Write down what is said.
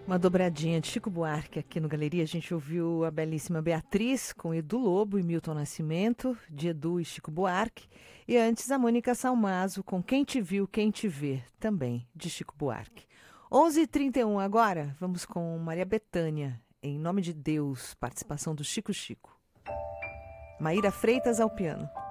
Uma dobradinha de Chico Buarque aqui no Galeria. A gente ouviu a belíssima Beatriz com Edu Lobo e Milton Nascimento, de Edu e Chico Buarque. E antes a Mônica Salmazo com Quem Te Viu, Quem Te Vê, também de Chico Buarque. 11h31 agora, vamos com Maria Bethânia, Em Nome de Deus, participação do Chico Chico. Maíra Freitas ao piano.